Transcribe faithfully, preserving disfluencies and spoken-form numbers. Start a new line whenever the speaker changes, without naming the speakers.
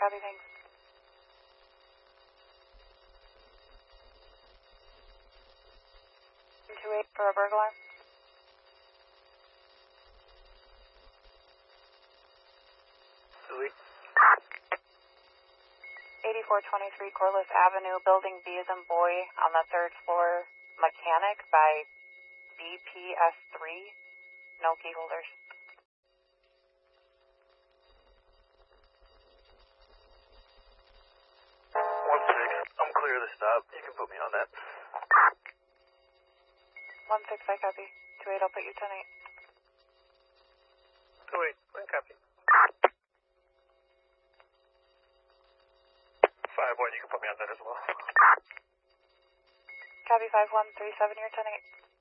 Copy, thanks. two eight for a burglar. eighty-four twenty-three Corliss Avenue, Building B as in boy, on the third floor, mechanic by B P S three. No key holders.
one six, I'm clear of the stop. You can put me on that.
one six, I copy. two eight, I'll put you ten eight.
two eight, one copy. five one, you can put me on that as well.
Copy five one three seven, you're ten eight.